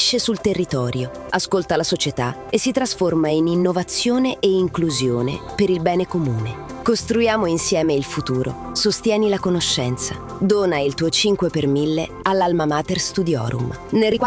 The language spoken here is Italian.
agisce sul territorio, ascolta la società e si trasforma in innovazione e inclusione per il bene comune. Costruiamo insieme il futuro. Sostieni la conoscenza. Dona il tuo 5 per 1000 all'Alma Mater Studiorum. Nel